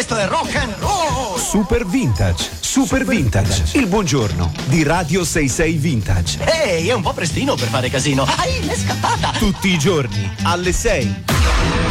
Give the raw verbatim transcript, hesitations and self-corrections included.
Questo è rock and roll. Super Vintage, Super Vintage, il buongiorno di Radio sessantasei Vintage. Ehi, è un po' prestino per fare casino. Ai, l'è scappata. Tutti i giorni alle sei.